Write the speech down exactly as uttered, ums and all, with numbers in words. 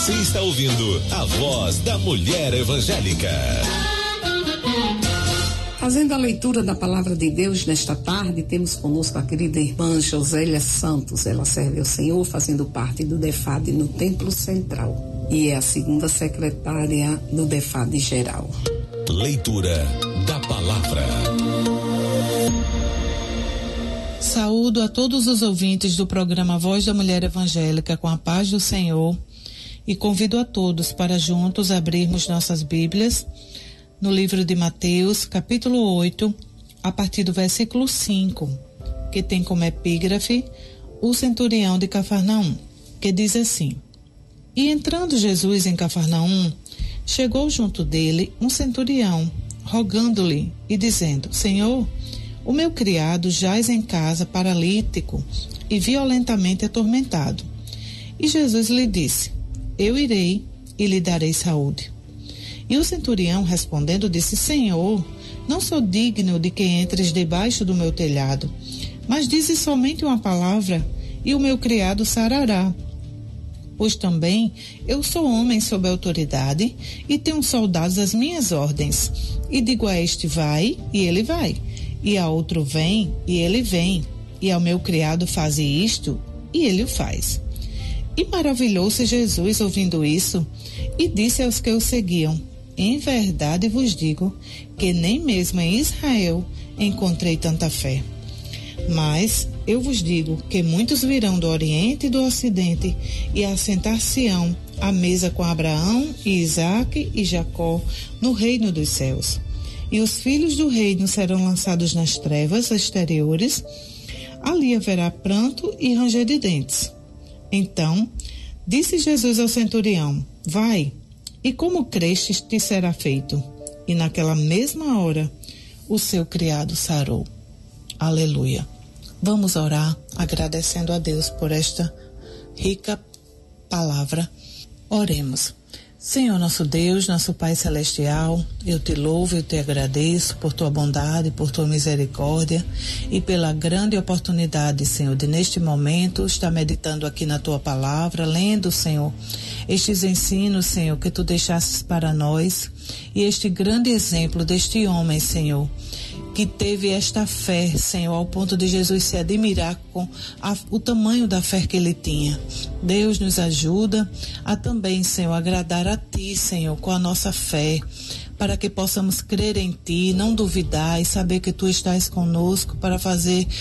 Você está ouvindo a Voz da Mulher Evangélica. Fazendo a leitura da palavra de Deus nesta tarde, temos conosco a querida irmã Josélia Santos. Ela serve ao Senhor fazendo parte do D E F A D no Templo Central e é a segunda secretária do D E F A D geral. Leitura da palavra. Saúdo a todos os ouvintes do programa Voz da Mulher Evangélica com a paz do Senhor e convido a todos para juntos abrirmos nossas Bíblias no livro de Mateus, capítulo oito, a partir do versículo cinco, que tem como epígrafe o centurião de Cafarnaum, que diz assim: E entrando Jesus em Cafarnaum, chegou junto dele um centurião, rogando-lhe e dizendo: Senhor, o meu criado jaz em casa paralítico e violentamente atormentado. E Jesus lhe disse: Eu irei e lhe darei saúde. E o centurião respondendo disse: Senhor, não sou digno de que entres debaixo do meu telhado, mas dize somente uma palavra e o meu criado sarará. Pois também eu sou homem sob autoridade e tenho soldados às minhas ordens. E digo a este: vai, e ele vai. E a outro: vem, e ele vem. E ao meu criado: faze isto, e ele o faz. E maravilhou-se Jesus ouvindo isso e disse aos que o seguiam: Em verdade vos digo que nem mesmo em Israel encontrei tanta fé. Mas eu vos digo que muitos virão do Oriente e do Ocidente e assentar-se-ão à mesa com Abraão e Isaque e Jacó no reino dos céus. E os filhos do reino serão lançados nas trevas exteriores, ali haverá pranto e ranger de dentes. Então disse Jesus ao centurião: Vai, e como crestes te será feito. E naquela mesma hora o seu criado sarou. Aleluia. Vamos orar agradecendo a Deus por esta rica palavra. Oremos. Senhor nosso Deus, nosso Pai Celestial, eu te louvo e te agradeço por tua bondade, por tua misericórdia e pela grande oportunidade, Senhor, de neste momento estar meditando aqui na tua palavra, lendo, Senhor, estes ensinos, Senhor, que tu deixasses para nós e este grande exemplo deste homem, Senhor, que teve esta fé, Senhor, ao ponto de Jesus se admirar com a, o tamanho da fé que ele tinha. Deus nos ajuda a também, Senhor, agradar a Ti, Senhor, com a nossa fé, para que possamos crer em Ti, não duvidar e saber que Tu estás conosco para fazer